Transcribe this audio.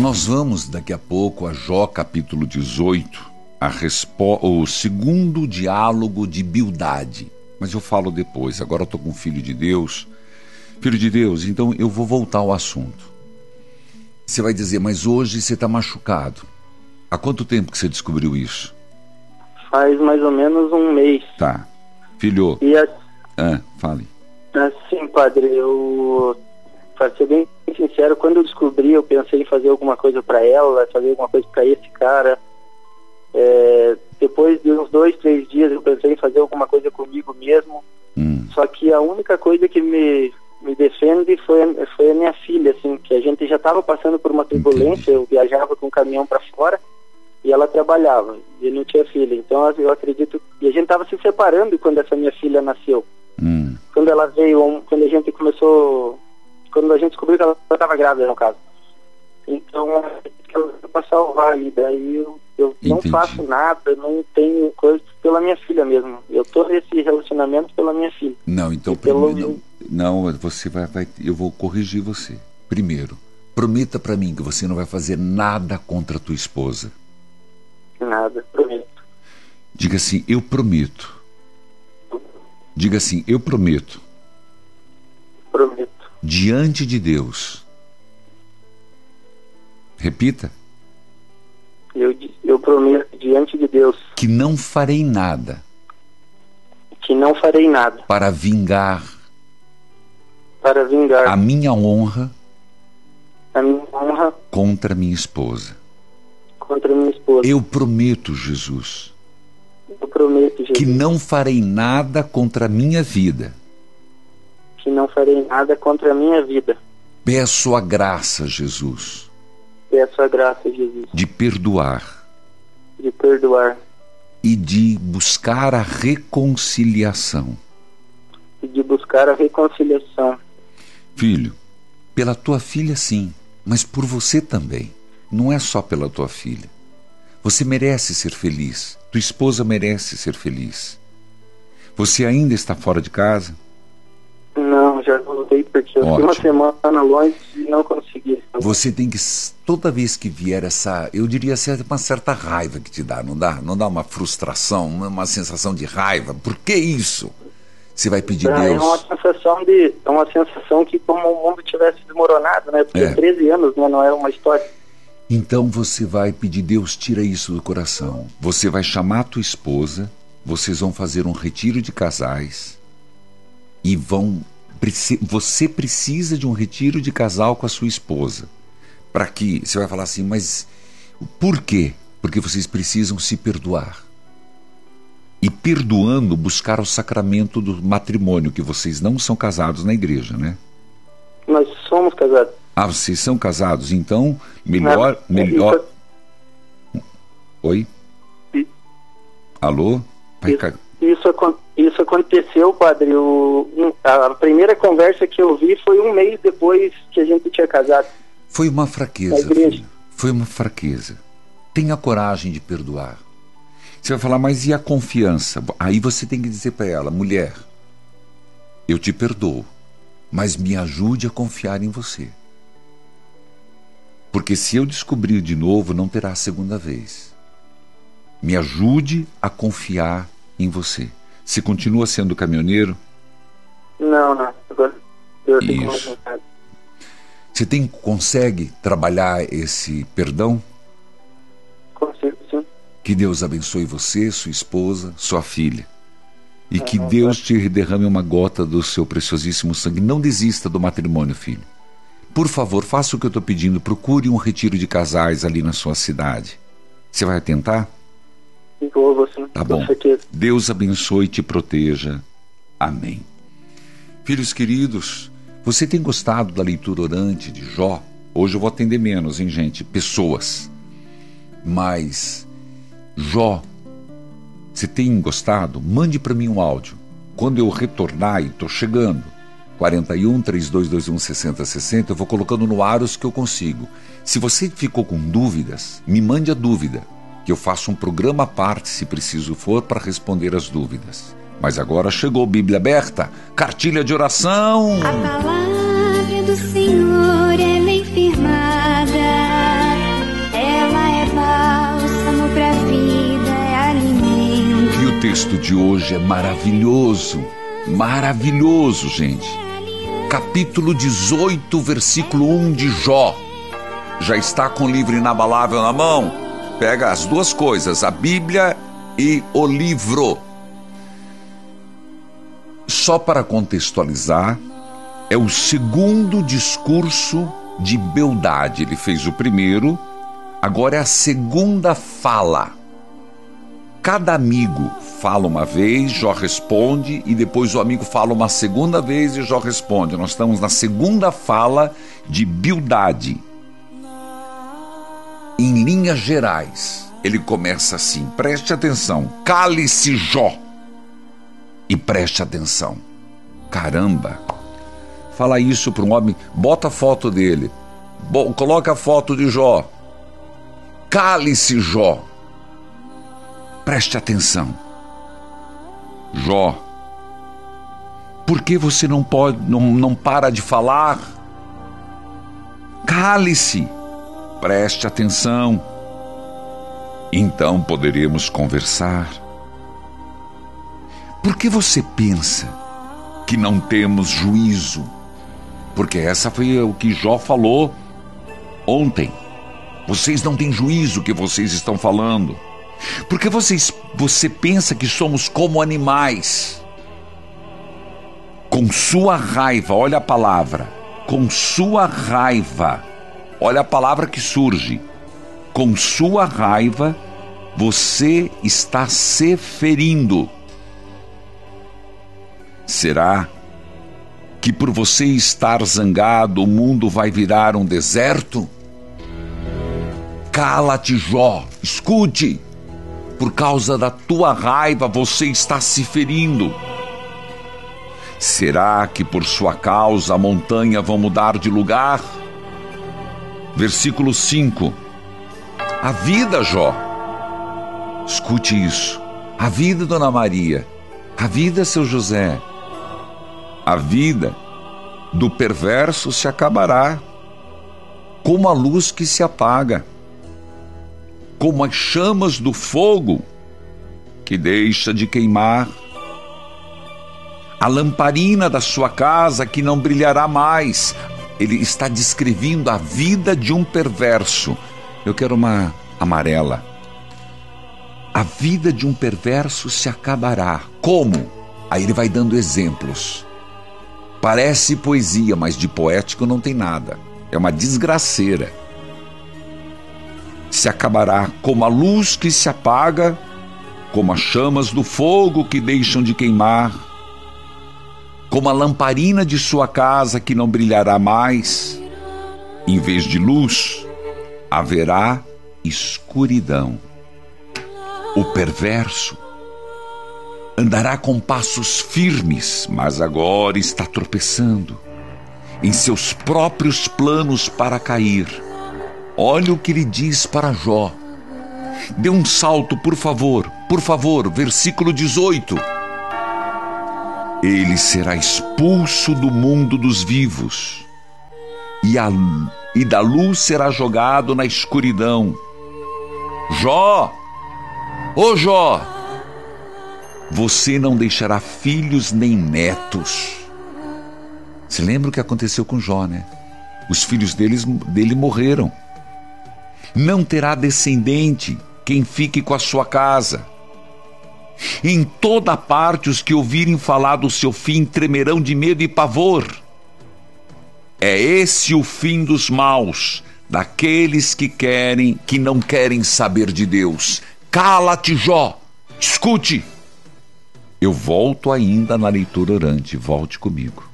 Nós vamos daqui a pouco a Jó capítulo 18, o segundo diálogo de Bildade. Mas eu falo depois, agora eu estou com o Filho de Deus. Filho de Deus, então eu vou voltar ao assunto. Você vai dizer, mas hoje você está machucado. Há quanto tempo que você descobriu isso? Faz mais ou menos um mês. Tá. Filho. Fale. Assim, padre, para ser bem sincero, quando eu descobri, eu pensei em fazer alguma coisa para ela, fazer alguma coisa para esse cara. Depois de uns 2, 3 dias, eu pensei em fazer alguma coisa comigo mesmo. Só que a única coisa que me defende foi a minha filha, assim, que a gente já estava passando por uma turbulência. Entendi. Eu viajava com um caminhão para fora e ela trabalhava, e não tinha filha. Então eu acredito, e a gente estava se separando quando essa minha filha nasceu. Quando ela veio, quando a gente descobriu que ela estava grávida, no caso. Então ela veio para salvar, e daí eu não faço nada, não tenho coisa, pela minha filha mesmo. Eu estou nesse relacionamento pela minha filha. Não, então não, você vai, eu vou corrigir você. Primeiro, prometa para mim que você não vai fazer nada contra a tua esposa. Nada, prometo. Diga assim, eu prometo. Diga assim, eu prometo. Prometo. Diante de Deus. Repita. Eu prometo diante de Deus que não farei nada. Que não farei nada para vingar a minha honra contra minha esposa. Eu prometo, Jesus, que não farei nada contra a minha vida. Peço a graça, Jesus, de perdoar e de buscar a reconciliação. Filho, pela tua filha sim, mas por você também. Não é só pela tua filha. Você merece ser feliz. Tua esposa merece ser feliz. Você ainda está fora de casa? Não, já voltei porque eu fiquei uma semana longe e não consegui. Você tem que, toda vez que vier essa, eu diria uma certa raiva que te dá, não dá? Não dá uma frustração, uma sensação de raiva? Por que isso? Você vai pedir Deus? É uma sensação que como o mundo tivesse desmoronado, né? Porque 13 anos, né? Não é uma história. Então você vai pedir, Deus, tira isso do coração. Você vai chamar a tua esposa, vocês vão fazer um retiro de casais e você precisa de um retiro de casal com a sua esposa. Para que, você vai falar assim, mas por quê? Porque vocês precisam se perdoar. E perdoando, buscar o sacramento do matrimônio, que vocês não são casados na igreja, né? Nós somos casados. Ah, vocês são casados? Então, melhor... Oi? Alô? Isso aconteceu, padre. A primeira conversa que eu vi foi um mês depois que a gente tinha casado. Foi uma fraqueza, filho. Foi uma fraqueza. Tenha coragem de perdoar. Você vai falar, mas e a confiança? Aí você tem que dizer para ela, mulher, eu te perdoo, mas me ajude a confiar em você. Porque se eu descobrir de novo, não terá a segunda vez. Me ajude a confiar em você. Você continua sendo caminhoneiro? Não. Agora eu tenho isso. Você consegue trabalhar esse perdão? Consigo, sim. Que Deus abençoe você, sua esposa, sua filha. E que Deus te derrame uma gota do seu preciosíssimo sangue. Não desista do matrimônio, filho. Por favor, faça o que eu estou pedindo. Procure um retiro de casais ali na sua cidade. Você vai tentar? Vou, sim. Tá bom. Deus abençoe e te proteja. Amém. Filhos queridos, você tem gostado da leitura orante de Jó? Hoje eu vou atender menos, hein, gente? Pessoas. Mas, Jó, você tem gostado? Mande para mim um áudio. Quando eu retornar, e estou chegando, 41-3221-6060, eu vou colocando no ar os que eu consigo. Se você ficou com dúvidas, me mande a dúvida, que eu faço um programa à parte, se preciso for, para responder as dúvidas. Mas agora chegou Bíblia Aberta, cartilha de oração. A palavra do Senhor, ela é firmada, texto de hoje é maravilhoso, maravilhoso, gente. Capítulo 18, versículo 1 de Jó. Já está com o livro inabalável na mão? Pega as duas coisas, a Bíblia e o livro. Só para contextualizar, é o segundo discurso de Bildade. Ele fez o primeiro, agora é a segunda fala. Cada amigo fala uma vez, Jó responde, e depois o amigo fala uma segunda vez e Jó responde. Nós estamos na segunda fala de Bildade. Em linhas gerais, ele começa assim, preste atenção, cale-se Jó, e preste atenção. Caramba, fala isso para um homem, bota a foto dele, coloca a foto de Jó, cale-se Jó, preste atenção. Jó, por que você não para de falar? Cale-se, preste atenção. Então poderemos conversar. Por que você pensa que não temos juízo? Porque essa foi o que Jó falou ontem. Vocês não têm juízo, o que vocês estão falando. Porque você pensa que somos como animais. Com sua raiva, olha a palavra, com sua raiva, olha a palavra que surge. Com sua raiva, você está se ferindo. Será que por você estar zangado, o mundo vai virar um deserto? Cala-te, Jó, escute. Por causa da tua raiva, você está se ferindo. Será que por sua causa a montanha vai mudar de lugar? Versículo 5. A vida, Jó. Escute isso. A vida, Dona Maria. A vida, seu José. A vida do perverso se acabará, como a luz que se apaga, como as chamas do fogo que deixa de queimar, a lamparina da sua casa que não brilhará mais. Ele está descrevendo a vida de um perverso. Eu quero uma amarela. A vida de um perverso se acabará. Como? Aí ele vai dando exemplos. Parece poesia, mas de poético não tem nada. É uma desgraceira. Se acabará como a luz que se apaga, como as chamas do fogo que deixam de queimar, como a lamparina de sua casa que não brilhará mais. Em vez de luz, haverá escuridão. O perverso andará com passos firmes, mas agora está tropeçando em seus próprios planos para cair. Olha o que ele diz para Jó. Dê um salto, por favor, versículo 18. Ele será expulso do mundo dos vivos, e da luz será jogado na escuridão. Jó, ô Jó, você não deixará filhos nem netos. Você lembra o que aconteceu com Jó, né? Os filhos dele morreram. Não terá descendente quem fique com a sua casa. Em toda parte os que ouvirem falar do seu fim tremerão de medo e pavor. É esse o fim dos maus, daqueles que não querem saber de Deus. Cala-te, Jó, escute. Eu volto ainda na leitura orante, volte comigo.